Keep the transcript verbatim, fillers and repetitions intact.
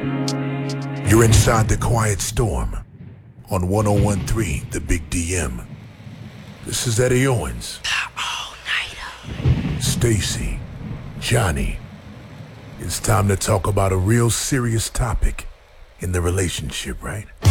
You're inside the Quiet Storm on one oh one point three The Big D M. This is Eddie Owens. The all-nighter. Stacy, Johnny. It's time to talk about a real serious topic in the relationship, right?